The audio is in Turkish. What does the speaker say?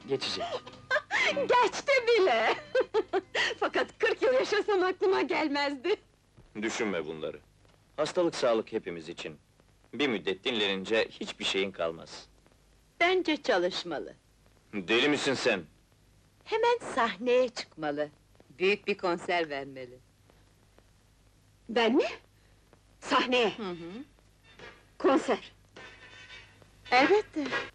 geçecek. Geçti bile! Fakat 40 yıl yaşasam aklıma gelmezdi. Düşünme bunları. Hastalık sağlık hepimiz için. Bir müddet dinlenince hiçbir şeyin kalmaz. Bence çalışmalı. Deli misin sen? Hemen sahneye çıkmalı. Büyük bir konser vermeli. Ben mi? Sahneye, Hı hı. konser. Elbette.